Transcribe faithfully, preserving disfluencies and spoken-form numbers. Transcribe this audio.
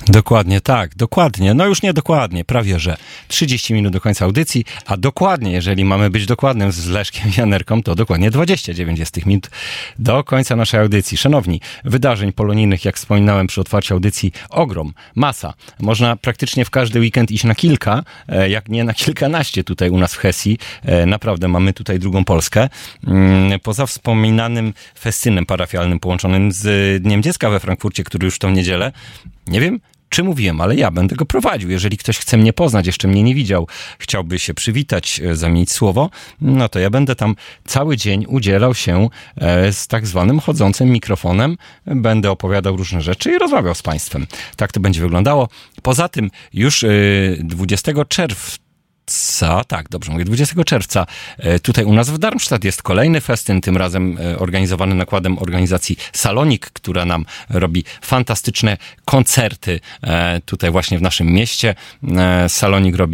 Dokładnie tak, dokładnie. No już nie dokładnie, prawie że trzydzieści minut do końca audycji, a dokładnie, jeżeli mamy być dokładnym z Leszkiem Janerką, to dokładnie dwadzieścia dziewięć jest tych minut do końca naszej audycji. Szanowni, wydarzeń polonijnych, jak wspominałem przy otwarciu audycji, ogrom, masa. Można praktycznie w każdy weekend iść na kilka, jak nie na kilkanaście tutaj u nas w Hesji. Naprawdę mamy tutaj drugą Polskę. Poza wspominanym festynem parafialnym połączonym z Dniem Dziecka we Frankfurcie, który już w tą niedzielę, nie wiem, czy mówiłem, ale ja będę go prowadził. Jeżeli ktoś chce mnie poznać, jeszcze mnie nie widział, chciałby się przywitać, zamienić słowo, no to ja będę tam cały dzień udzielał się z tak zwanym chodzącym mikrofonem. Będę opowiadał różne rzeczy i rozmawiał z państwem. Tak to będzie wyglądało. Poza tym już dwudziestego czerwca, tak, dobrze mówię, dwudziestego czerwca tutaj u nas w Darmstadt jest kolejny festyn, tym razem organizowany nakładem organizacji Salonik, która nam robi fantastyczne koncerty tutaj właśnie w naszym mieście. Salonik robi